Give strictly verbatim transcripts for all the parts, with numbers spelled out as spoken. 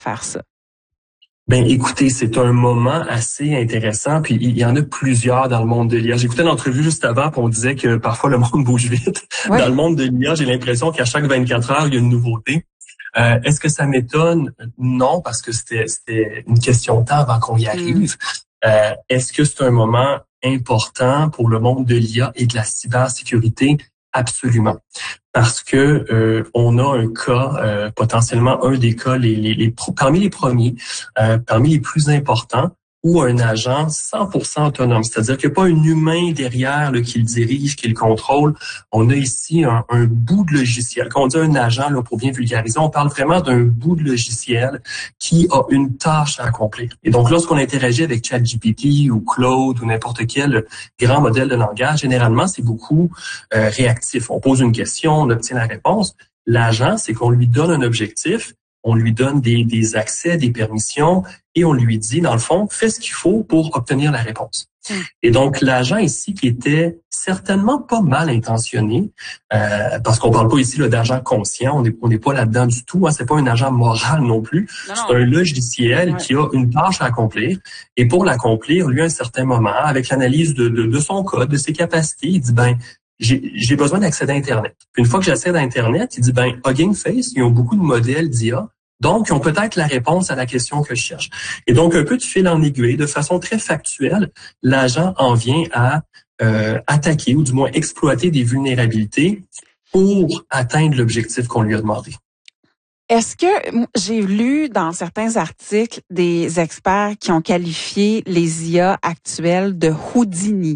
faire ça? Ben, écoutez, c'est un moment assez intéressant, puis il y en a plusieurs dans le monde de l'I A. J'écoutais l'entrevue juste avant, puis on disait que parfois le monde bouge vite. Ouais. Dans le monde de l'I A, j'ai l'impression qu'à chaque vingt-quatre heures, il y a une nouveauté. Euh, est-ce que ça m'étonne? Non, parce que c'était, c'était une question de temps avant qu'on y arrive. Mm. Euh, est-ce que c'est un moment important pour le monde de l'I A et de la cybersécurité? Absolument. Parce que euh, on a un cas, euh, potentiellement un des cas les, les, les parmi les premiers, euh, parmi les plus importants, où un agent cent pour cent autonome, c'est-à-dire qu'il n'y a pas un humain derrière là, qui le dirige, qui le contrôle. On a ici un, un bout de logiciel. Quand on dit un agent, là, pour bien vulgariser, on parle vraiment d'un bout de logiciel qui a une tâche à accomplir. Et donc, lorsqu'on interagit avec ChatGPT ou Claude ou n'importe quel grand modèle de langage, généralement, c'est beaucoup euh, réactif. On pose une question, on obtient la réponse. L'agent, c'est qu'on lui donne un objectif, on lui donne des, des accès, des permissions, et on lui dit, dans le fond, fais ce qu'il faut pour obtenir la réponse. Mmh. Et donc, l'agent ici qui était certainement pas mal intentionné, euh, parce qu'on parle pas ici là, d'agent conscient, on n'est on n'est pas là-dedans du tout, hein, c'est pas un agent moral non plus, non, c'est non. un logiciel ouais. qui a une tâche à accomplir, et pour l'accomplir, lui, à un certain moment, avec l'analyse de, de, de son code, de ses capacités, il dit, ben, J'ai, j'ai besoin d'accéder à Internet. Puis une fois que j'accède à Internet, il dit, ben, Hugging Face, ils ont beaucoup de modèles d'I A, donc ils ont peut-être la réponse à la question que je cherche. Et donc, un peu de fil en aiguille, de façon très factuelle, l'agent en vient à euh, attaquer ou du moins exploiter des vulnérabilités pour atteindre l'objectif qu'on lui a demandé. Est-ce que j'ai lu dans certains articles des experts qui ont qualifié les I A actuelles de Houdini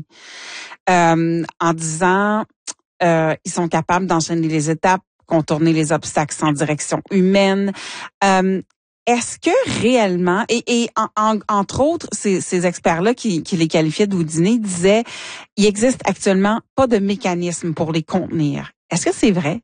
euh, en disant euh, ils sont capables d'enchaîner les étapes, contourner les obstacles sans direction humaine. Euh, est-ce que réellement, et, et en, en, entre autres, ces, ces experts-là qui, qui les qualifiaient de Houdini disaient il existe actuellement pas de mécanisme pour les contenir. Est-ce que c'est vrai?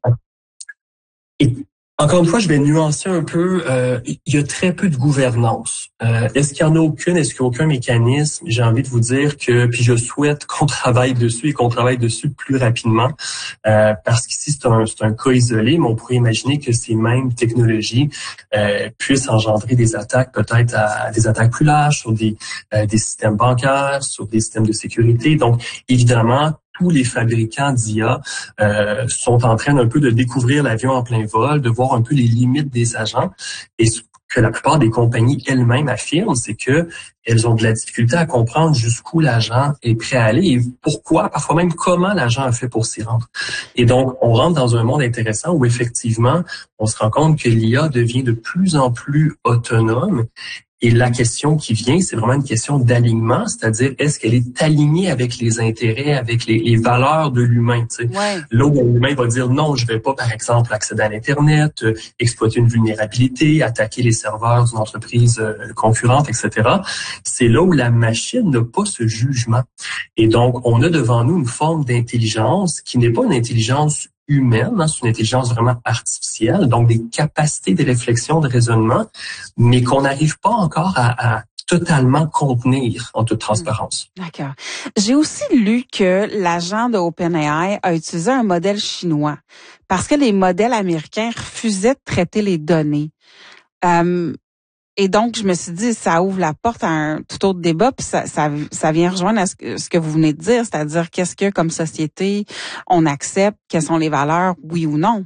Et... Encore une fois, je vais nuancer un peu. Euh, il y a très peu de gouvernance. Euh, est-ce qu'il y en a aucune? Est-ce qu'il n'y a aucun mécanisme? J'ai envie de vous dire que, puis je souhaite qu'on travaille dessus et qu'on travaille dessus plus rapidement, euh, parce qu'ici c'est un, c'est un cas isolé, mais on pourrait imaginer que ces mêmes technologies euh, puissent engendrer des attaques, peut-être à, à des attaques plus larges sur des, euh, des systèmes bancaires, sur des systèmes de sécurité. Donc, évidemment, tous les fabricants d'I A euh, sont en train un peu de découvrir l'avion en plein vol, de voir un peu les limites des agents. Et ce que la plupart des compagnies elles-mêmes affirment, c'est que elles ont de la difficulté à comprendre jusqu'où l'agent est prêt à aller et pourquoi, parfois même comment l'agent a fait pour s'y rendre. Et donc, on rentre dans un monde intéressant où effectivement, on se rend compte que l'I A devient de plus en plus autonome. Et la question qui vient, c'est vraiment une question d'alignement, c'est-à-dire est-ce qu'elle est alignée avec les intérêts, avec les, les valeurs de l'humain. Tu sais. Ouais. Là où l'humain va dire non, je vais pas, par exemple, accéder à l'Internet, euh, exploiter une vulnérabilité, attaquer les serveurs d'une entreprise euh, concurrente, et cetera. C'est là où la machine n'a pas ce jugement. Et donc, on a devant nous une forme d'intelligence qui n'est pas une intelligence humaine, hein, c'est une intelligence vraiment artificielle, donc des capacités de réflexion, de raisonnement, mais qu'on n'arrive pas encore à, à totalement contenir en toute transparence. D'accord. J'ai aussi lu que l'agent de OpenAI a utilisé un modèle chinois parce que les modèles américains refusaient de traiter les données. Euh, Et donc, je me suis dit, ça ouvre la porte à un tout autre débat, puis ça, ça, ça vient rejoindre à ce que, ce que vous venez de dire, c'est-à-dire qu'est-ce que, comme société, on accepte, quelles sont les valeurs, oui ou non?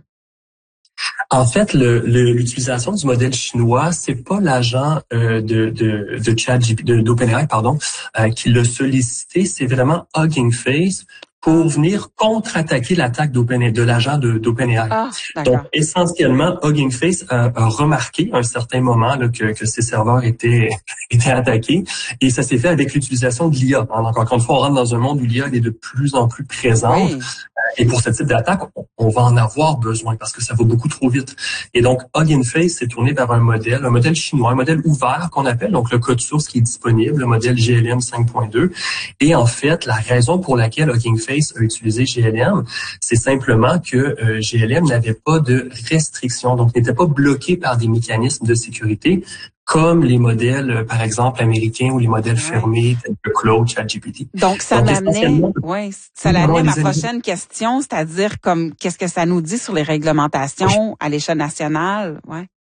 En fait, le, le, l'utilisation du modèle chinois, c'est pas l'agent euh, de, de, de ChatGPT, de, d'OpenAI, pardon, euh, qui l'a sollicité, c'est vraiment Hugging Face pour venir contre-attaquer l'attaque d'OpenAI, de l'agent de, d'OpenAI. Ah, donc, essentiellement, Hugging Face a, a remarqué à un certain moment là, que, que ses serveurs étaient, étaient attaqués, et ça s'est fait avec l'utilisation de l'I A. Donc, encore une fois, on rentre dans un monde où l'I A est de plus en plus présente. Oui. Et pour ce type d'attaque, on, on va en avoir besoin parce que ça va beaucoup trop vite. Et donc, Hugging Face s'est tourné vers un modèle, un modèle chinois, un modèle ouvert qu'on appelle, donc le code source qui est disponible, le modèle G L M cinq point deux. Et en fait, la raison pour laquelle Hugging Face a utilisé G L M, c'est simplement que euh, G L M n'avait pas de restrictions, donc n'était pas bloqué par des mécanismes de sécurité comme les modèles, par exemple, américains ou les modèles ouais. fermés tels que Claude, ChatGPT. Donc, ça m'amenait, ouais, ça l'amenait à ma prochaine question, c'est-à-dire comme qu'est-ce que ça nous dit sur les réglementations à l'échelle nationale, ouais.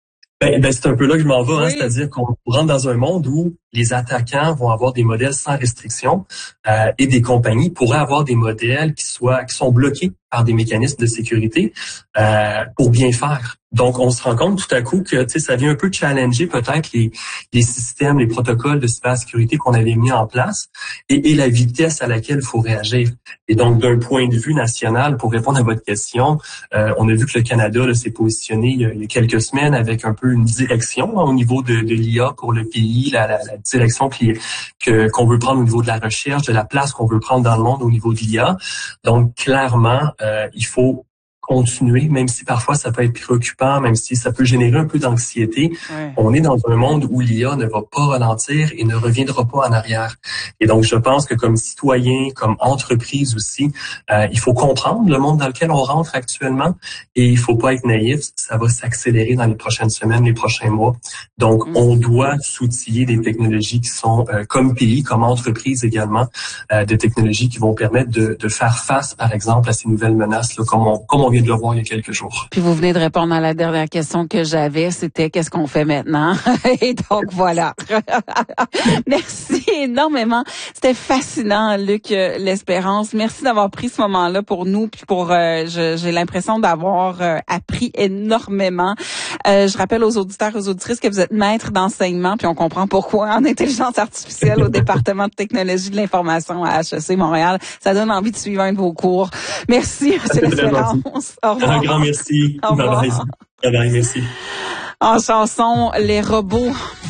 Ben, ben c'est un peu là que je m'en vais, hein, Oui. c'est-à-dire qu'on rentre dans un monde où les attaquants vont avoir des modèles sans restriction euh, et des compagnies pourraient avoir des modèles qui soient qui sont bloqués par des mécanismes de sécurité euh, pour bien faire. Donc, on se rend compte tout à coup que tu sais, ça vient un peu challenger peut-être les, les systèmes, les protocoles de cybersécurité qu'on avait mis en place et, et la vitesse à laquelle il faut réagir. Et donc, d'un point de vue national, pour répondre à votre question, euh, on a vu que le Canada là, s'est positionné il y, a, il y a quelques semaines avec un peu une direction hein, au niveau de, de l'I A pour le pays, la, la, la direction qui, que, qu'on veut prendre au niveau de la recherche, de la place qu'on veut prendre dans le monde au niveau de l'I A. Donc, clairement, euh, il faut continuer, même si parfois ça peut être préoccupant, même si ça peut générer un peu d'anxiété. Ouais. On est dans un monde où l'I A ne va pas ralentir et ne reviendra pas en arrière. Et donc, je pense que comme citoyen, comme entreprise aussi, euh, il faut comprendre le monde dans lequel on rentre actuellement et il faut pas être naïf. Ça va s'accélérer dans les prochaines semaines, les prochains mois. Donc, mmh. on doit s'outiller des technologies qui sont, euh, comme pays, comme entreprise également, euh, des technologies qui vont permettre de, de faire face, par exemple, à ces nouvelles menaces, là, comme on, comme on de le voir il y a quelques jours. Puis vous venez de répondre à la dernière question que j'avais, c'était qu'est-ce qu'on fait maintenant? Et donc voilà. Merci énormément. C'était fascinant, Luc L'Espérance. Merci d'avoir pris ce moment-là pour nous, puis pour euh, je, j'ai l'impression d'avoir euh, appris énormément. Euh, je rappelle aux auditeurs et aux auditrices que vous êtes maître d'enseignement, puis on comprend pourquoi en intelligence artificielle au département de technologie de l'information à H E C Montréal. Ça donne envie de suivre un de vos cours. Merci, M. L'Espérance. Au revoir. Un grand merci. Au revoir. Bye bye. Bye bye, merci. En chanson, les robots